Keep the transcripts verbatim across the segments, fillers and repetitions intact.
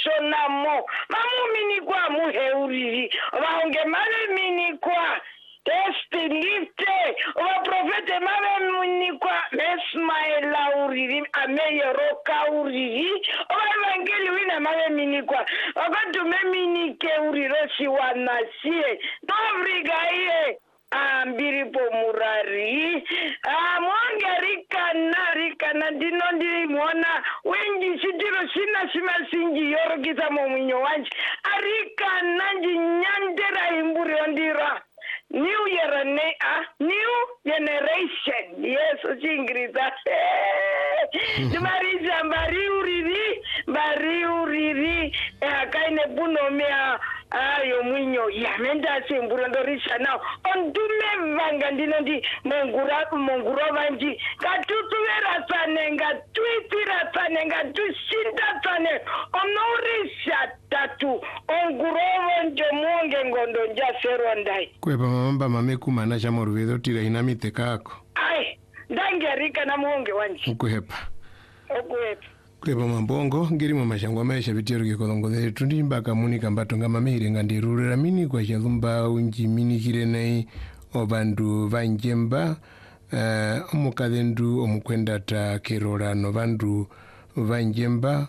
shonamo mamuminikwa muheuriri vaunge mave minikwa testi lifte wa profete mave munikwa mesmaela uriri ameyeroka uriri wa evangeli wina mave minikwa wakatume minike uriroshi wanasie novrigaie ambiripo murari amwange rikana rikana ndino ndirimona wengi chitiro sina sima sinji yorokisa momwinyo wanje arikana njinyandera imburi ondira new year ne ah new generation yes chingiriza ndimarija mbari uriri mbari uriri akaine bunomea ayo mwinyo yamenda simburo ndorisha nao ondume vanga ndino ndi mongura monguro vanji katutuvera tsane ngatwitira tsane ngatushinda tsane onorisha tatu ongurovo njomonge ngondo njasero ndai kwepa mamamba mamekumana chamoruvedo tira inamite kako ai ndangerika na muonge wanje ukuhepa ukuhepa kwepa mambongo ngiri mu mashangwa maisha bitero gikolongo de tundi mbaka munika mbatonga mamire ngandirurira mini kwa chalumba unji mini kirenei obandu vanjemba uh, omukadendu omukwenda ta kerora no bandu vanjemba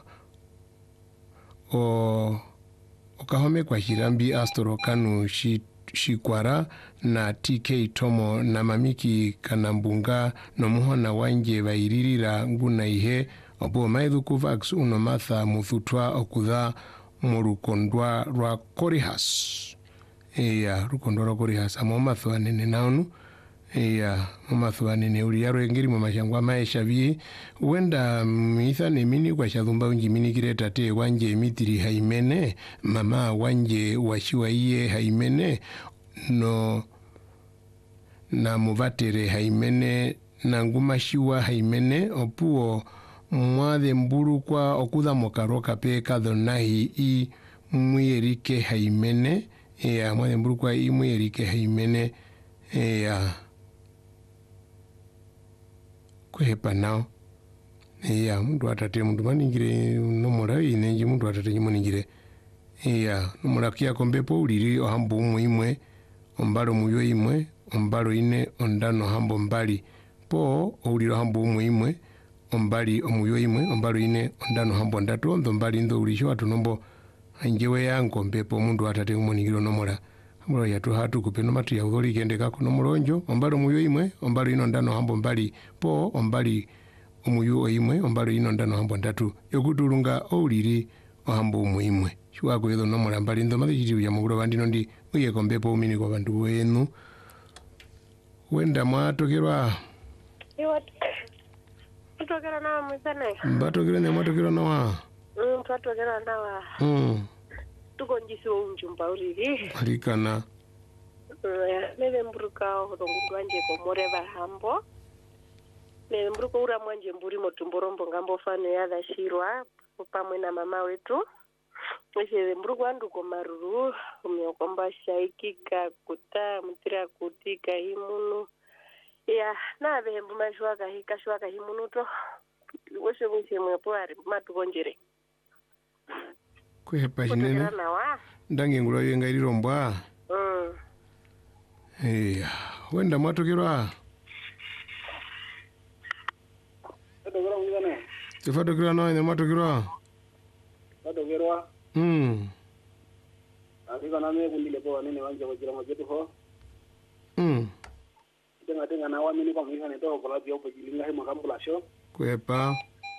o okahome kwa shirambi astoro kanu shi shikwara na T K Tomo na mamiki kanambunga no muhona wanje bairirira nguna ihe obo maithu kuvax uno matha muthutwa okutha murukondwa rwa Korihas eya rukondwa rwa Korihas amo mathwa nene naunu eya mathwa nene uri yaro ngiri mu mashangwa maisha bi wenda mitha ne mini kwa shathumba unji mini kireta te wanje mitiri haimene mama wanje washiwa iye haimene no na muvatere haimene na ngumashiwa haimene opuo mwathe mburu kwa okutha mokaroka pe kadhonahi i mwierike haimene ya mwathe mburu kwa i mwierike haimene ya kwepa nao ya mundu atate mundu maningire nomora inenji mundu atate nyimoningire ya nomora kia kombepo uliri ohambo umwe imwe ombalo muyo imwe ombalo ine ondano hambo mbali po uliro hambo umwe imwe ombali omuyo imwe ombalo ine ondano hambo ndatu ondo mbali ndo ulisho atunombo anjewe yango mpepo mundu atate umoningiro nomora amuro yatu hatu kupeno matu ya udholi kende kako nomoronjo ombalo muyo imwe ombalo ino ndano hambo mbali po ombali omuyo imwe ombalo ino ndano hambo ndatu yokutulunga ouliri ohambo umwe imwe shwako yedo nomora mbali ndo mali chiti ya muguro bandino ndi uye kombepo umini kwa bandu wenu wenda mwatokerwa iwa twatokera nawa mwizane mbatokera ne mwatokera nawa mm twatokera nawa mm tukonjisiwa unjumba uriri alikana neve mburuka hodongundu wanje komoreva hambo neve mburuka ura mwanje mburi motumborombo ngambo fano yathashirwa pamwe na mama wetu neve mburuka wandu komaruru umyokomba shaikika kuta mutira kutika himunu ya na vehembu mashwaka hika shwaka himunuto wese mwisi mwepo ari matukonjere kwepa chinene ndange ngulo yenga ilirombwa mm eya wenda mwatokerwa Tokera mwizane tifatokera nawa ine mwatokerwa Tokera mm Afrika na me kundile po nene wanje wajira majetu ho mm tenga tenga na wamini kwa mwizane to kola bio po jilinga he makambula sho kwepa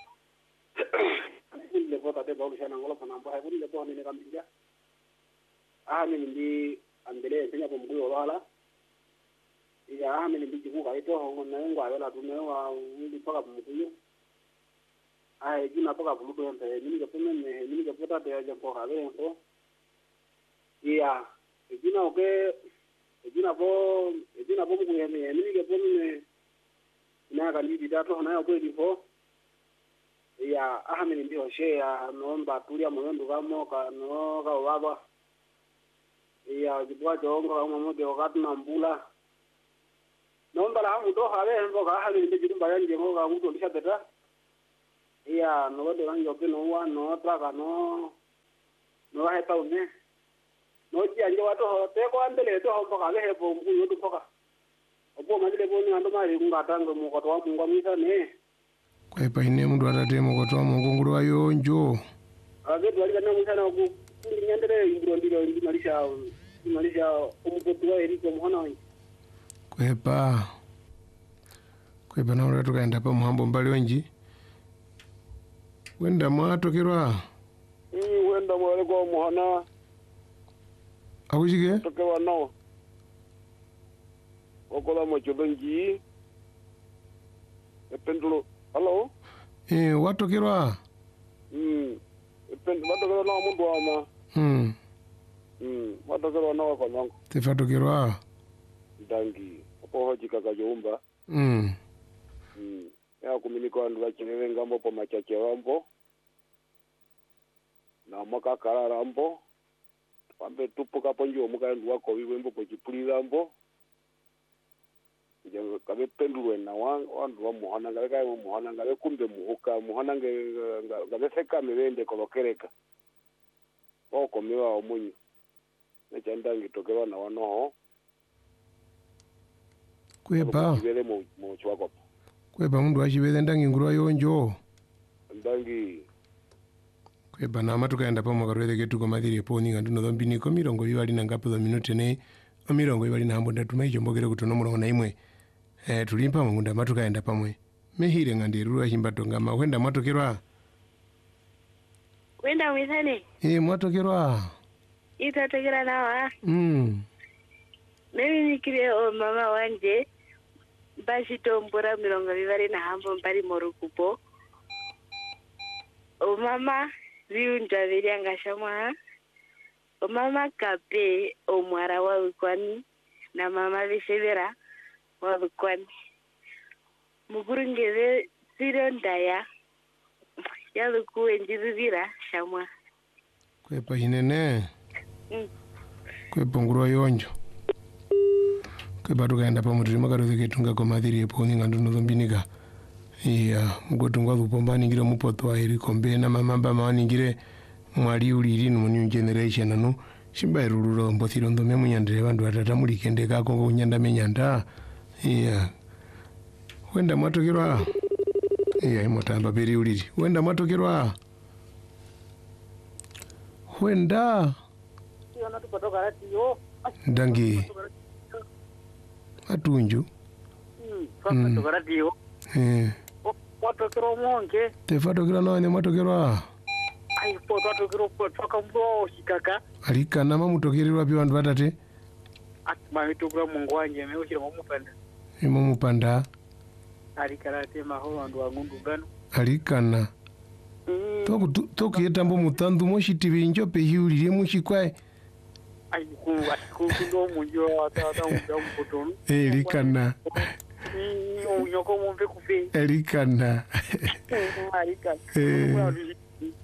kundile po tate ba ulisha na ngolo pana mbo ha kundile po nene kambinja ah mimi ndi ambele tenya po mbuyo wala ya ah mimi ndi jikuka ito ho na ngwa wala tume wa ndi paka mbuyo ah jina paka mbuyo mpe mimi ke peme mimi ke pota te ya po ha be ko ya jina oke jina po jina po mbuyo mimi mimi ke peme na kandi dato na yo kweli po ya ah mimi ndi oshe ya nomba tulia moyo kamo ka no ka baba ya jibwa jongo kama mmoja wakati na mbula nomba la hamu do hale mbo ka hali ndi jumba yanje ngo ka mtu lisha beta ya no wado rangi ope no wa no tra ka no no hai pa ne no ji anje wa to te ko ambele to ho ka he bo ngu yo to ka opo ma le bo ni ando ma ri ngata ngo mo ko to mo ngo mi sa ne kwepa ine mundu atate mo to mo nguru wa yonjo age dwali kana mu sana ku ndi nyandere indro ndiro ndi marisha marisha umupotu wa eri ko mwana kwepa kwepa na ura tukaenda pa muhambo mbali wenji wenda mwatokerwa mm wenda mwale ko mwana akujike tokewa no okola mo chobonji ependulo hello eh watokerwa mm ependulo watokerwa no mundu ama mm mm watokerwa no ko mango tefatokerwa dangi opo hoji kaka jomba mm mm ya kuminiko andu bachinere ngambo po machache wambo na maka kala rambo pambe tupuka ponjo mukaendu wako wimbo po chipulira mbo nje kabe pendulwe na wandu wa muhana ngale kai muhana ngale kumbe muhuka muhana ngale seka mebende kolokereka oko miwa omunyu nechanda ngitokewa na wanoho kwepa kibele mu mu chwako kwepa mundu achibele ndangi nguru yonjo ndangi kwepa na matukaenda pa mwakarwele ketu ko madhiri poni ngandu no dombini ko mirongo bibali na ngapo do minute ne mirongo bibali na hambo ndatuma ijombogere kutono murongo na imwe eh tulimpa mungunda matukaenda pamwe mehire ngandirura himbatonga mahwenda mwatokerwa wenda mwithane eh mwatokerwa itatokera nawa mm mimi nikire o mama wanje bashitombora mirongo bibali na hambo mbali morukupo o mama viunja viryanga shamwa o mama kape o mwara wa ukwani na mama vishevera wa ukwani mugurungeze siro ndaya ya lukuwe njizivira shamwa kwepa hinene mm. kwepa nguru yonjo kwepa tukaenda pa mutiri makarwele ketu ngako madhiri poni ngandu no dombinika iya mugotungwa dhupombani ngire mupoto wa iri kombe na mamamba mawaningire mwali uliri no new generation anu shimbairuluro mbothiro ndome munyandire bandu atata mulikende kako ngo nyanda menyanda iya wenda mwatokerwa iya imotamba beri uliri wenda mwatokerwa wenda yona tupotoka ratio ndangi atunju mm tupotoka ratio eh watokero monge tefatokera nawe mwatokerwa ai po watokero po toka mbo shikaka alikana mamutokererwa pi bandu batate atma mitugura mungu wanje me ushira mumupanda imo mupanda alikana tema ho bandu wangundu gano alikana mm toku toku yetambo mutandu moshitibi njope hiulire mushikwae ai ku ku ndo munjo atata unda mpotono eh likana ni unyoko mumbe kufe elikana alikana eh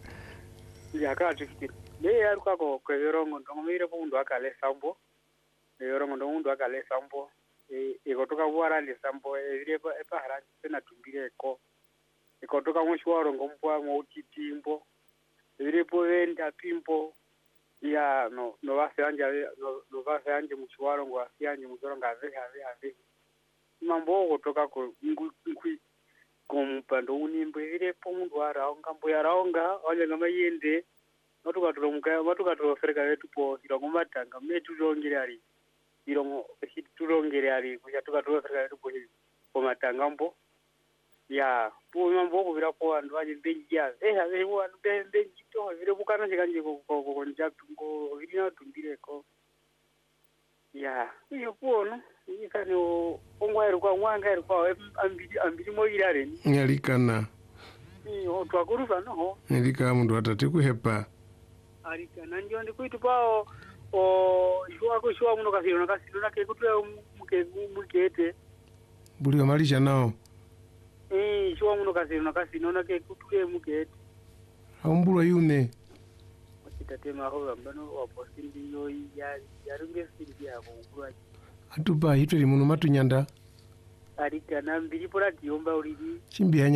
yakati kiti le yaruka ko kwerongo ndongomire mundu akale sambo eyorongo ndo mundu akale sambo e ikotoka bwara le sambo ire pa pa harani tena tumbire ko ikotoka mushwaro ngompwa mu titimbo ire po venda pimpo ya no no vase anje no no vase anje mushwaro ngwa sianje muzoro ngave have have mambo kutoka ko ngui kompando unimbo ire po mundu araonga mboya raonga wale ngama yende notuka tulomuka matuka tulofereka wetu po irongo matanga metu rongere ari irongo turongere ari kuja tuka tulofereka wetu po po matanga mbo ya po mambo kubira po andu anje benjia eh ave wo andu benji to vire bukana chikanje ko ko ko njatu ngo virina tumbire ko ya iyo pono ikani ongwa eri kwa mwanga eri kwa ambiri ambiri moyirare ni nyalikana iyo twakuruza no nilika mundu atate kuhepa alikana ndio ndikuitu pao o shwa ko shwa muno kasiro nakasiro nake kutwe muke mukete buli malisha nao eh shwa muno kasiro nakasiro nake kutwe mukete aumbulwa yune kitatema ho ambano waposindi yo ya yarunge sindi yako ukura atupa hitwe limuno matunyanda arikana mbiri pora tiomba uriri chimbia